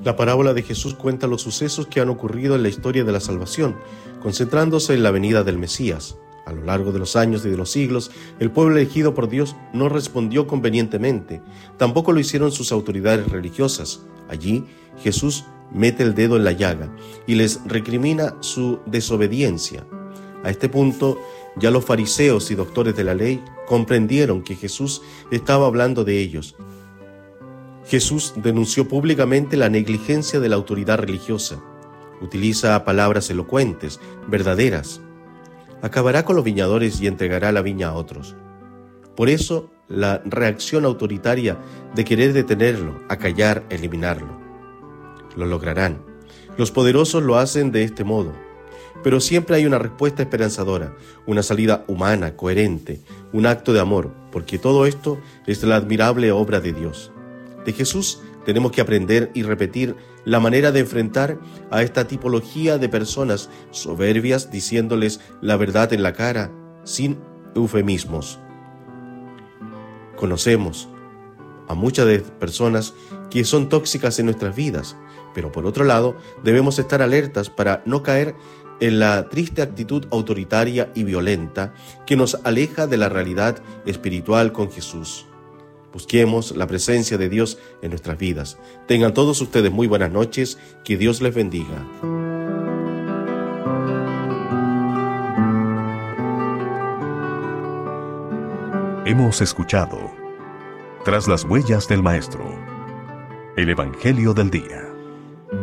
La parábola de Jesús cuenta los sucesos que han ocurrido en la historia de la salvación, concentrándose en la venida del Mesías. A lo largo de los años y de los siglos, el pueblo elegido por Dios no respondió convenientemente, tampoco lo hicieron sus autoridades religiosas. Allí, Jesús mete el dedo en la llaga y les recrimina su desobediencia. A este punto, ya los fariseos y doctores de la ley comprendieron que Jesús estaba hablando de ellos. Jesús denunció públicamente la negligencia de la autoridad religiosa. Utiliza palabras elocuentes, verdaderas. Acabará con los viñadores y entregará la viña a otros. Por eso, la reacción autoritaria de querer detenerlo, acallar, eliminarlo. Lo lograrán. Los poderosos lo hacen de este modo. Pero siempre hay una respuesta esperanzadora, una salida humana, coherente, un acto de amor, porque todo esto es la admirable obra de Dios. De Jesús tenemos que aprender y repetir la manera de enfrentar a esta tipología de personas soberbias, diciéndoles la verdad en la cara, sin eufemismos. Conocemos a muchas de personas que son tóxicas en nuestras vidas, pero por otro lado debemos estar alertas para no caer en la triste actitud autoritaria y violenta que nos aleja de la realidad espiritual con Jesús. Busquemos la presencia de Dios en nuestras vidas. Tengan todos ustedes muy buenas noches. Que Dios les bendiga. Hemos escuchado Tras las huellas del Maestro, el Evangelio del Día.